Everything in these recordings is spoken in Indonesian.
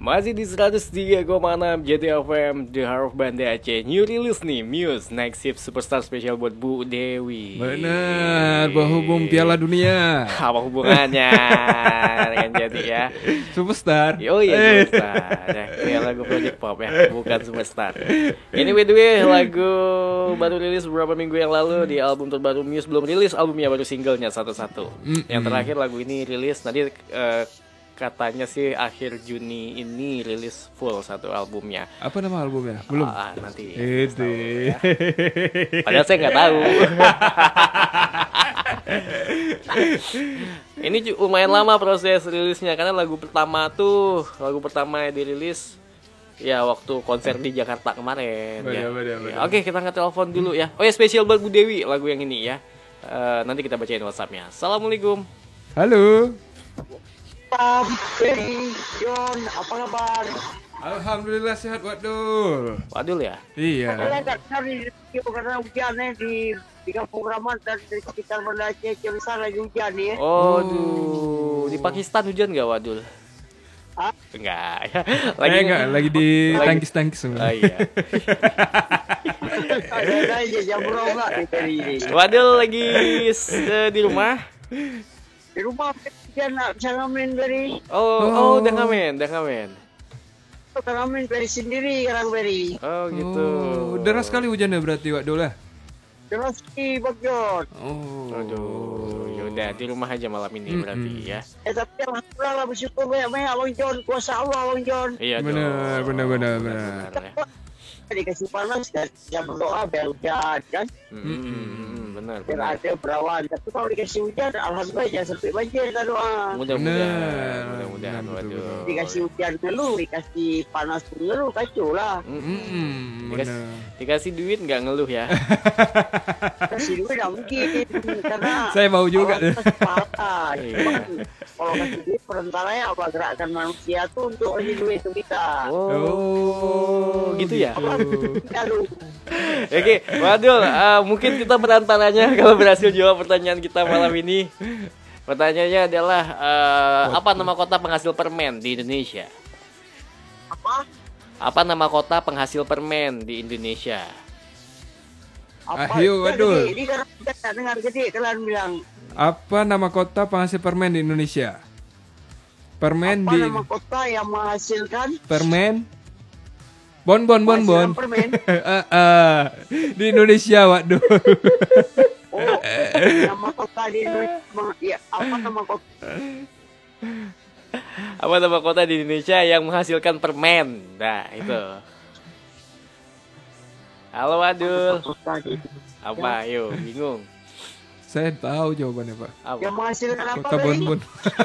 Masih di 103,6 JTFM The Heart of Banda Aceh. New release nih, Muse Night Shift Superstar Special buat Bu Dewi. Benar, berhubung Piala Dunia. Apa hubungannya dengan jadi ya? Superstar. Oh iya, Superstar ya, kayak lagu Project Pop ya, bukan Superstar. Ini by the way, lagu baru rilis beberapa minggu yang lalu. Di album terbaru Muse belum rilis albumnya, baru singlenya satu-satu. Yang terakhir lagu ini rilis nanti katanya sih akhir Juni ini rilis full satu albumnya. Apa nama albumnya? Belum. Nanti. Itu. Ya. Padahal saya nggak tahu. Ini lumayan lama proses rilisnya karena lagu pertama dirilis ya waktu konser di Jakarta kemarin. Benar. Oke, kita nge-telepon dulu ya. Oh ya, spesial buat Bu Dewi lagu yang ini ya. Nanti kita bacain WhatsApp-nya. Assalamualaikum. Halo. Ferry, John, apa kabar? Alhamdulillah sehat Wadul. Wadul ya? Iya. Saya nggak cari karena hujannya di kampung Ramat dan di sekitar Banda Aceh Celisan lagi hujan ya. Oh, di Pakistan hujan nggak Wadul? Hah? Enggak ya. Lagi di tangkis semua. Oh iya. Ada aja jam berapa di Ferry ini? Wadul lagi di rumah. Di rumah hujan nak bisa ngamen Ferry. Oh, udah ngamen. Ngamen Ferry sendiri sekarang Ferry. Oh gitu. Deras sekali hujannya berarti Wadul lah. Terus di Bang John. Oh. Aduh, yaudah di rumah aja malam ini berarti ya. Tapi alhamdulillah lah bersyukur banyak-banyak Bang John. Kuasa Allah Bang John. Iya Benar. ya. Dikasih panas dan saya berdoa biar hujan kan. Benar. Biar ada perawan. Tapi kalau dikasih hujan, alhamdulillah jangan sampai banjir kita doa. Mudah-mudahan. Waduh. Dikasih hujan ngeluh, dikasih panas ngeluh, kacau lah. Dikasih duit nggak ngeluh ya? Kasih duit nggak mungkin karena Saya mau juga deh. Kalau kasih duit perentaranya apa gerakan manusia tuh untuk kasih duit itu kita. Oh, gitu ya? Aduh. Oke, Wadul, mungkin kita perantaranya kalau berhasil jawab pertanyaan kita malam ini. Pertanyaannya adalah apa nama kota penghasil permen di Indonesia? Apa nama kota penghasil permen di Indonesia? Ayo, Wadul. Ini karena kita dengar jadi kalian bilang Apa nama kota penghasil permen di Indonesia? apa nama kota yang menghasilkan permen. Bon. permen? Di Indonesia, Wadul. Oh, nama kota di Indonesia. Ya, apa nama kota? Apa nama kota di Indonesia yang menghasilkan permen? Nah, itu. Halo Wadul. Kota di Apa? Ayo, bingung. Saya tahu jawabannya, Pak. Apa? yang menghasilkan apa? Kota Bon.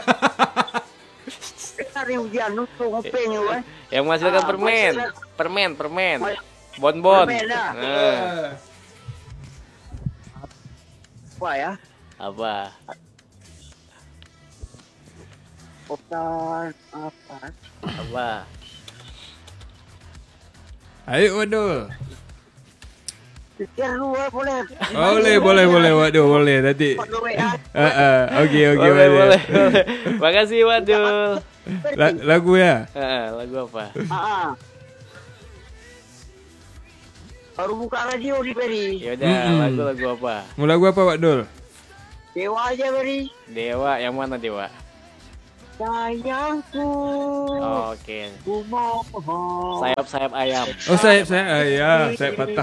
Hari hujan untuk ngopeng ya, Wan. Yang menghasilkan permen. Bon. Permen, lah. Nah, Apa ya? apa? Kota apa? Apa? Ayo, Wadul. Pikir dulu boleh. Boleh, Wadul, boleh nanti. Oke, Boleh. Makasih Wadul. Lagu ya? Lagu apa? Baru buka radio di Peri. Yaudah, lagu apa? Mau lagu apa, Wadul? Dewa aja Peri. Dewa, yang mana Dewa? Sayangku. Oke. Ku mohon. Sayap ayam. Oh, saya patah.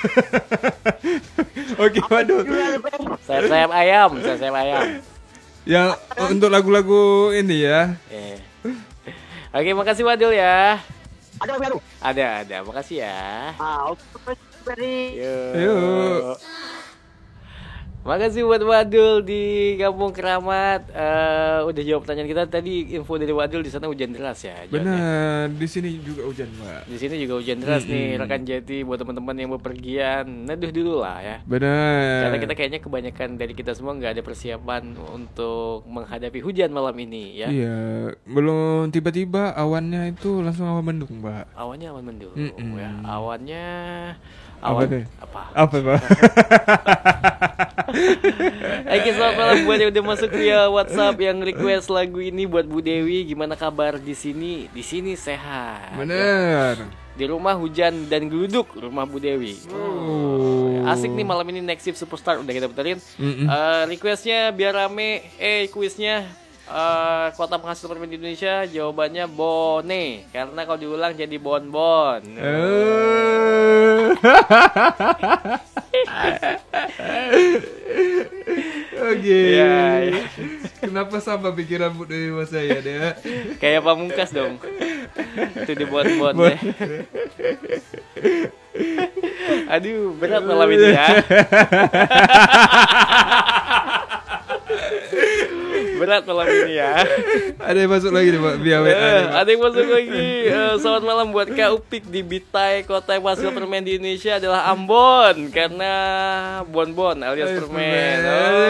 Oke, Wadul. Sayap ayam. Ya, untuk lagu-lagu ini ya. Oke, makasih Wadul ya. Ada baru. Ada. Makasih ya. Oke Peri. Yuk. Makasih buat Wadul di Kampung Keramat. Udah jawab pertanyaan kita tadi. Info dari Wadul di sana hujan deras ya. Benar, di sini juga hujan, Pak. Di sini juga hujan deras nih, rekan Jati, buat teman-teman yang bepergian, neduh dulu lah ya. Benar. Karena kita kayaknya kebanyakan dari kita semua nggak ada persiapan untuk menghadapi hujan malam ini ya. Iya, belum tiba-tiba awannya itu langsung awan mendung, Pak. Awannya awan mendung ya. Awannya Apa Awan deh? apa? Apa Pak? Oke, selamat malam buat yang udah masuk via WhatsApp yang request lagu ini buat Bu Dewi. Gimana kabar di sini? Di sini sehat. Bener. Di rumah hujan dan geluduk rumah Bu Dewi. Asik nih malam ini Next Shift Superstar udah kita puterin. Requestnya biar rame. Kuisnya kota penghasil permen di Indonesia. Jawabannya Bone. Karena kalau diulang jadi Bonbon. Oke. Ya. Kenapa sama pikiran Bu Dewi sama saya deh? Kayak Pamungkas dong. Itu di Bonbon ya. Aduh, berat malam ini ya. Berat malam ini ya. Ada yang masuk lagi nih Pak via WA. Ada yang masuk lagi. Selamat malam buat Kak Upik di Bitai, kota yang hasil permen di Indonesia adalah Ambon karena bonbon alias permen.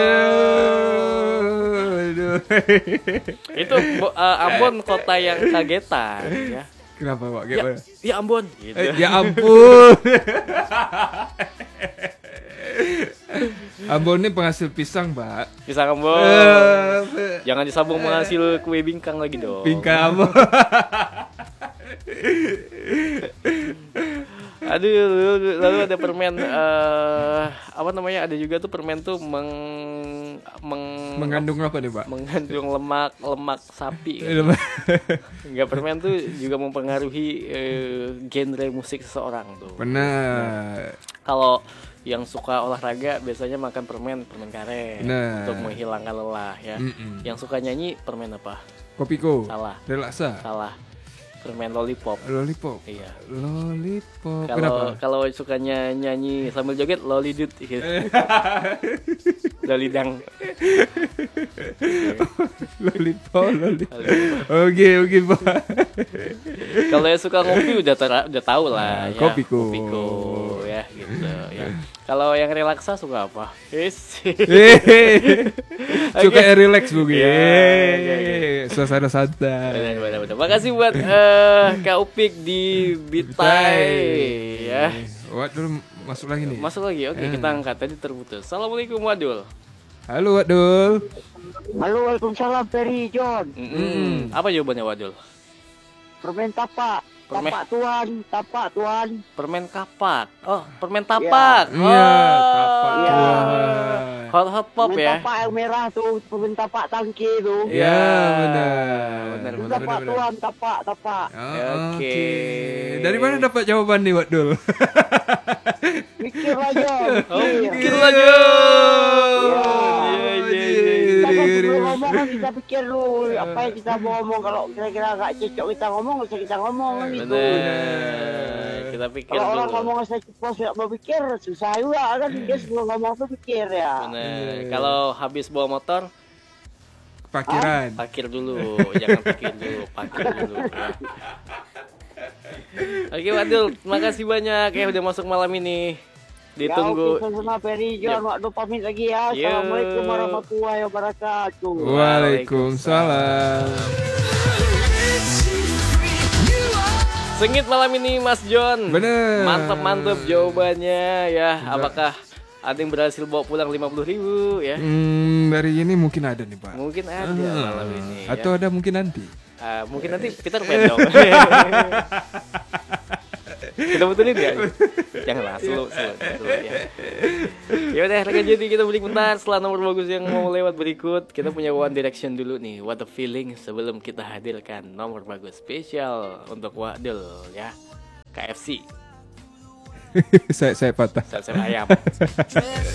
Aduh. Itu Ambon kota yang kagetan ya. Kenapa Pak? Gimana? Ya Ambon gitu. Ya ampun. Ambon ini penghasil pisang, Pak. Pisang Ambon. Jangan disambung menghasil kue bingkang lagi dong. Bingkang Ambon. Aduh, lalu ada permen apa namanya? Ada juga tuh permen tuh Mengandung apa nih, Pak? mengandung lemak sapi. Enggak, permen tuh juga mempengaruhi genre musik seseorang tuh. Benar. Kalau yang suka olahraga biasanya makan permen karet Nah. untuk menghilangkan lelah ya. Yang suka nyanyi permen apa? Kopiko. Salah. Relaksa. Salah. Permen lollipop. Lollipop. Iya. Lollipop. Kenapa? Kalau sukanya nyanyi sambil joget lollidut gitu. Lolidang. Lollipop. Oke, Pak. Kalau yang suka ngopi udah tahu lah ya. Kopiko. Ya gitu ya. Kalau yang relaksa suka apa? Suka relax Bu. Ya. Suasana santai. Benar. Makasih buat Kak Upik di Bitai ya. Waduh, masuk lagi nih. Masuk lagi. Oke, kita angkat tadi terputus. Assalamualaikum Wadul. Halo Wadul. Halo, waalaikumsalam Peri John. Apa jawabannya Wadul? Permen tapak. Permen- Tapak tuan. Permen kapak. Oh, permen tapak. Iya, tapak Iya. tuan. Hot pop Permen ya. tapak yang merah tuh, permen tapak tangki tuh. Ya, benar. Benar. Tapak tuan, tapak. Oh, Oke. Dari mana dapat jawaban nih Wadul? Mikir aja. Mikir aja. Kita kan sebelum ngomong kan kita pikir dulu apa yang kita mau ngomong. Kalau kira-kira gak cocok kita ngomong, gak usah kita ngomong kan gitu. Benar. Kita pikir Kalau orang dulu. ngomong saya ceplos gak berpikir, susah juga kan. Dia sebelum ngomong tuh pikir ya. Benar. Kalau habis bawa motor, Parkiran. parkir dulu. Jangan pikir dulu, parkir dulu ya. Oke Wadul, terima kasih banyak ya udah masuk malam ini. Ditunggu. Ya, oke, sama Peri John, waktu pamit lagi ya. Yo. Assalamualaikum warahmatullahi wabarakatuh. Waalaikumsalam. Sengit malam ini Mas John. Bener. Mantap jawabannya ya. Apakah ada yang berhasil bawa pulang 50.000 ya? Dari ini mungkin ada nih Pak. Mungkin ada malam ini. Atau ya. ada mungkin nanti. Mungkin nanti Peter Pan dong. Kita betulin ya? Janganlah, slow ya. Ya udah, reka jadi kita break bentar. Setelah nomor bagus yang mau lewat berikut, kita punya One Direction dulu nih. What a feeling sebelum kita hadirkan nomor bagus spesial untuk Wadul ya. KFC. saya patah. Saya ayam.